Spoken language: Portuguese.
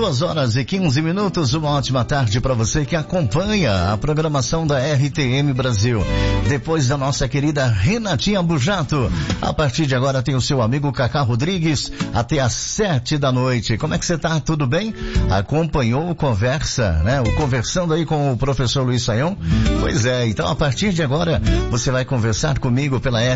2h15, uma ótima tarde para você que acompanha a programação da RTM Brasil. Depois da nossa querida Renatinha Bujato, a partir de agora tem o seu amigo Cacá Rodrigues até às 7 da noite. Como é que você tá? Tudo bem? Acompanhou o Conversa, né? O Conversando aí com o professor Luiz Saião? Pois é, então a partir de agora você vai conversar comigo pela